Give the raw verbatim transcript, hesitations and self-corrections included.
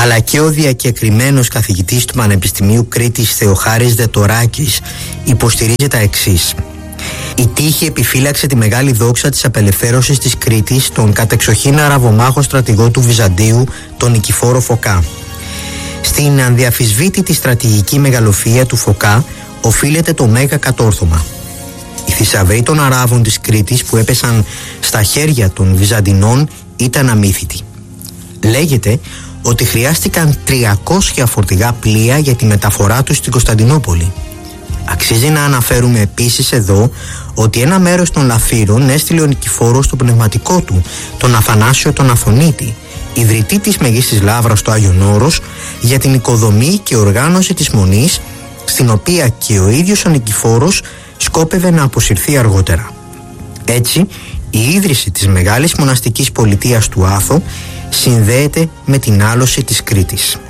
αλλά και ο διακεκριμένος καθηγητής του Πανεπιστημίου Κρήτης Θεοχάρης Δετοράκης υποστηρίζει τα εξής. Η τύχη επιφύλαξε τη μεγάλη δόξα της απελευθέρωσης της Κρήτης στον κατεξοχήν αραβομάχο στρατηγό του Βυζαντίου, τον Νικηφόρο Φωκά. Στην ανδιαφυσβήτητη στρατηγική μεγαλοφυΐα του Φωκά οφείλεται το μέγα κατόρθωμα. Οι θησαυροί των Αράβων της Κρήτης που έπεσαν στα χέρια των Βυζαντινών ήταν αμύθιτοι. Λέγεται ότι χρειάστηκαν τριακόσια φορτηγά πλοία για τη μεταφορά τους στην Κωνσταντινούπολη. Αξίζει να αναφέρουμε επίσης εδώ ότι ένα μέρος των λαφύρων έστειλε ο Νικηφόρος στο πνευματικό του, τον Αθανάσιο τον Αθωνίτη, ιδρυτή της Μεγίστης Λαύρας στο Άγιον Όρος, για την οικοδομή και οργάνωση της Μονής, στην οποία και ο ίδιος ο Νικηφόρος σκόπευε να αποσυρθεί αργότερα. Έτσι, η ίδρυση της μεγάλης μοναστικής πολιτείας του Άθο συνδέεται με την άλωση της Κρήτης.